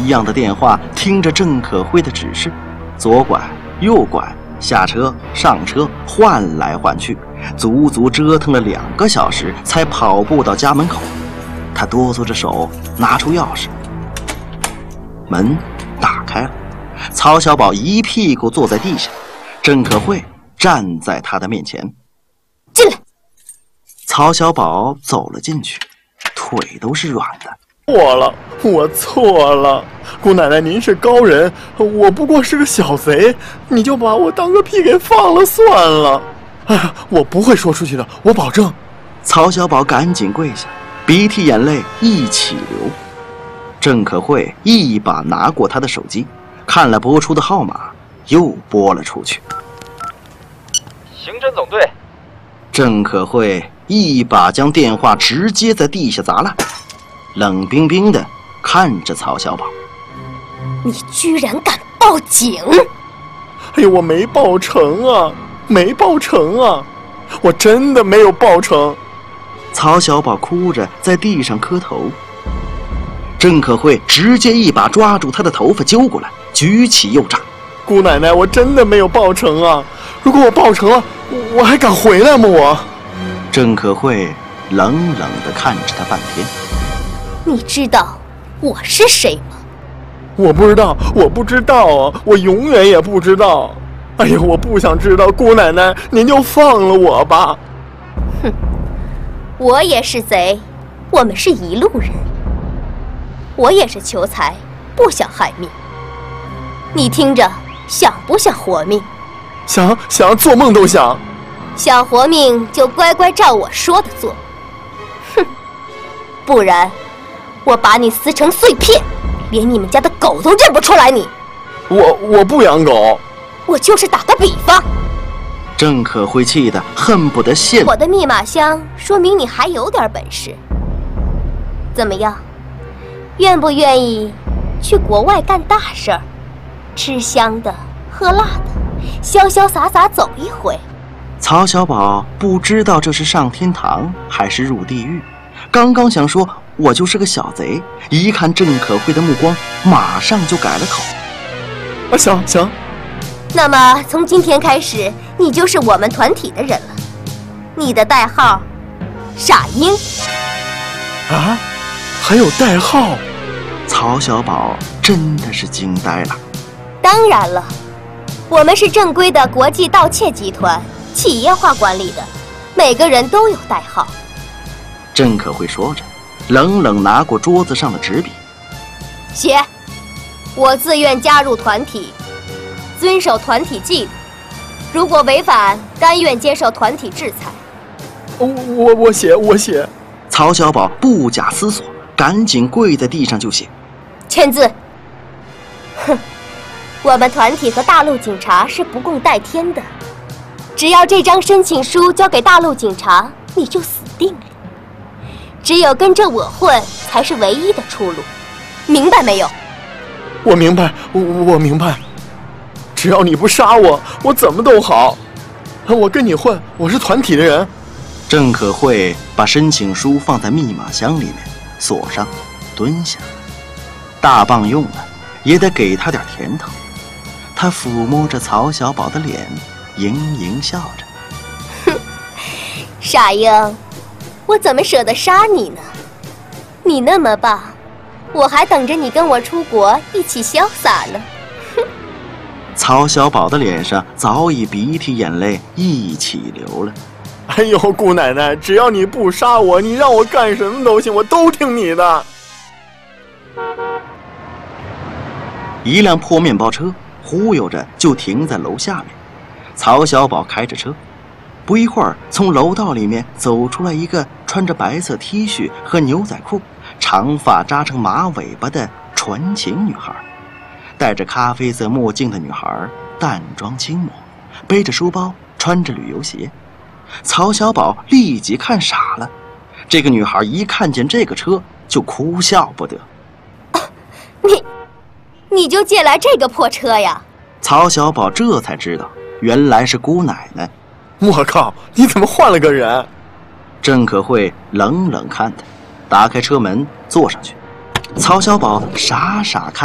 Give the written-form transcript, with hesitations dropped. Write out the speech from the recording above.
一样的电话，听着郑可慧的指示，左拐右拐，下车上车，换来换去，足足折腾了2个小时，才跑步到家门口。他哆嗦着手拿出钥匙，门打开了，曹小宝一屁股坐在地上，郑可慧站在他的面前。 进来。 曹小宝走了进去，腿都是软的。 错了，我错了，姑奶奶您是高人，我不过是个小贼，你就把我当个屁给放了算了。哎呀，我不会说出去的，我保证。 曹小宝赶紧跪下，鼻涕眼泪一起流。郑可慧一把拿过他的手机，看了拨出的号码，又拨了出去。 刑侦总队。 郑可慧一把将电话直接在地下砸烂，冷冰冰地看着曹小宝。 你居然敢报警！ 哎呦，我没报成啊，没报成啊，我真的没有报成。 曹小宝哭着在地上磕头。郑可慧直接一把抓住他的头发揪过来，举起又炸。 姑奶奶，我真的没有报成啊！如果我报成了，我还敢回来吗？我。 郑可慧冷冷地看着他半天。 你知道我是谁吗？ 我不知道，我不知道啊，我永远也不知道。哎呀，我不想知道，姑奶奶，您就放了我吧。 哼，我也是贼，我们是一路人。我也是求财，不想害命。你听着，想不想活命？ 想，做梦都想。 想活命就乖乖照我说的做。哼，不然我把你撕成碎片，连你们家的狗都认不出来你。 我不养狗。 我就是打个比方。 郑可慧气得恨不得现我的密码箱说明你还有点本事。怎么样，愿不愿意去国外干大事儿，吃香的喝辣的，潇潇洒洒走一回？ 曹小宝不知道这是上天堂还是入地狱，刚刚想说我就是个小贼，一看郑可慧的目光，马上就改了口。 啊，行。 那么从今天开始，你就是我们团体的人了。你的代号，傻鹰。 啊，还有代号？ 曹小宝真的是惊呆了。 当然了，我们是正规的国际盗窃集团，企业化管理的，每个人都有代号。 郑可慧说着，冷冷拿过桌子上的纸笔， 写：我自愿加入团体，遵守团体纪律，如果违反，甘愿接受团体制裁。 我写。 曹小宝不假思索，赶紧跪在地上就写， 签字。哼，我们团体和大陆警察是不共戴天的，只要这张申请书交给大陆警察，你就死定了。只有跟着我混才是唯一的出路，明白没有？ 我明白，我明白。只要你不杀我，我怎么都好。我跟你混，我是团体的人。 郑可慧把申请书放在密码箱里面，锁上，蹲下。大棒用了，也得给他点甜头。他抚摸着曹小宝的脸，盈盈笑着。 哼，傻鹰，我怎么舍得杀你呢？你那么棒，我还等着你跟我出国一起潇洒呢。哼！ 曹小宝的脸上早已鼻涕眼泪一起流了。 哎呦，姑奶奶，只要你不杀我，你让我干什么都行，我都听你的。 一辆破面包车忽悠着就停在楼下面，曹小宝开着车，不一会儿从楼道里面走出来一个穿着白色 T 恤和牛仔裤，长发扎成马尾巴的纯情女孩。戴着咖啡色墨镜的女孩淡妆轻抹，背着书包，穿着旅游鞋。曹小宝立即看傻了，这个女孩一看见这个车就哭笑不得。 你就借来这个破车呀？ 曹小宝这才知道，原来是姑奶奶。 我靠，你怎么换了个人？ 郑可慧冷冷看他，打开车门坐上去。曹小宝傻傻看